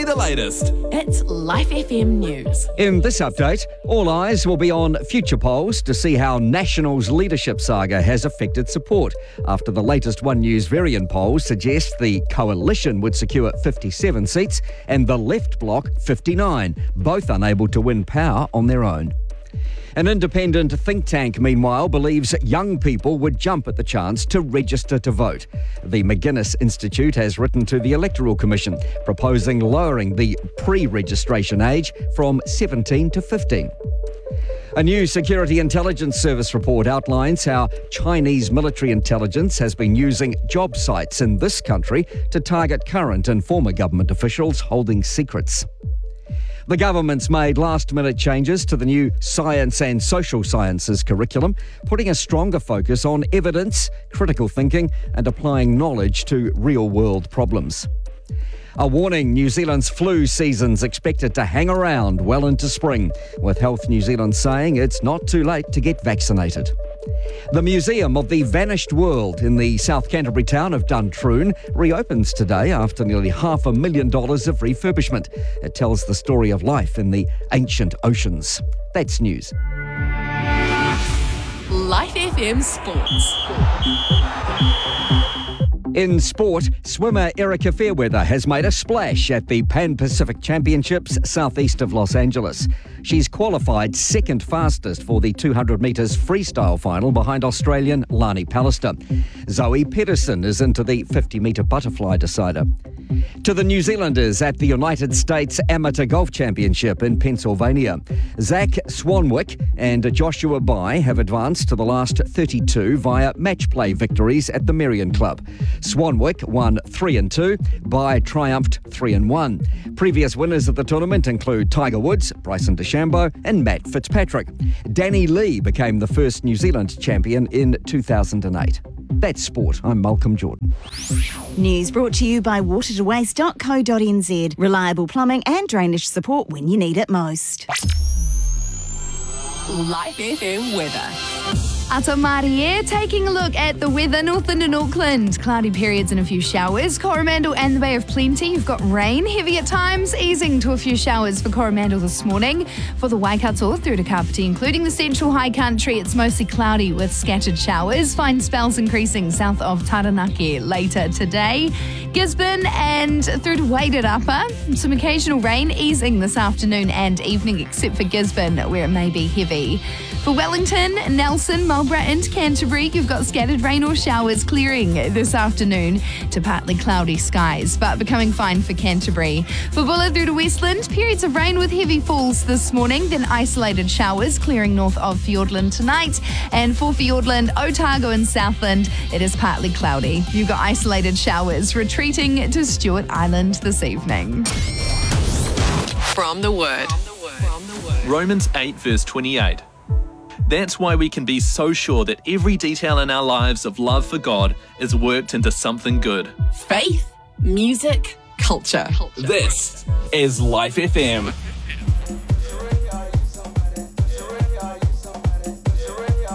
the latest. It's Life FM News. In this update, all eyes will be on future polls to see how National's leadership saga has affected support, after the latest One News Varian poll suggests the coalition would secure 57 seats and the left bloc 59, both unable to win power on their own. An independent think tank, meanwhile, believes young people would jump at the chance to register to vote. The McGuinness Institute has written to the Electoral Commission, proposing lowering the pre-registration age from 17 to 15. A new Security Intelligence Service report outlines how Chinese military intelligence has been using job sites in this country to target current and former government officials holding secrets. The government's made last-minute changes to the new Science and Social Sciences curriculum, putting a stronger focus on evidence, critical thinking and applying knowledge to real-world problems. A warning, New Zealand's flu season's expected to hang around well into spring, with Health New Zealand saying it's not too late to get vaccinated. The Museum of the Vanished World in the South Canterbury town of Duntroon reopens today after nearly $500,000 of refurbishment. It tells the story of life in the ancient oceans. That's news. Life FM Sports. In sport, swimmer Erica Fairweather has made a splash at the Pan Pacific Championships southeast of Los Angeles. She's qualified second fastest for the 200 metres freestyle final behind Australian Lani Pallister. Zoe Pedersen is into the 50-metre butterfly decider. To the New Zealanders at the United States Amateur Golf Championship in Pennsylvania. Zach Swanwick and Joshua Bai have advanced to the last 32 via match play victories at the Merion Club. Swanwick won 3-2, Bai triumphed 3-1. Previous winners of the tournament include Tiger Woods, Bryson DeChambeau and Matt Fitzpatrick. Danny Lee became the first New Zealand champion in 2008. That's sport. I'm Malcolm Jordan. News brought to you by watertowaste.co.nz. Reliable plumbing and drainage support when you need it most. Life FM weather. Ato Marie, taking a look at the weather northern in Auckland. Cloudy periods and a few showers. Coromandel and the Bay of Plenty, you've got rain, heavy at times, easing to a few showers for Coromandel this morning. For the Waikato through to Kapiti, including the central high country, it's mostly cloudy with scattered showers. Fine spells increasing south of Taranaki later today. Gisborne and through to Wairarapa, some occasional rain easing this afternoon and evening, except for Gisborne where it may be heavy. For Wellington, Nelson, Marlborough and Canterbury, you've got scattered rain or showers clearing this afternoon to partly cloudy skies, but becoming fine for Canterbury. For Bulla through to Westland, periods of rain with heavy falls this morning, then isolated showers clearing north of Fiordland tonight. And for Fiordland, Otago and Southland, it is partly cloudy. You've got isolated showers retreating to Stewart Island this evening. From the Word. Romans 8 verse 28. That's why we can be so sure that every detail in our lives of love for God is worked into something good. Faith, music, culture. This is Life FM.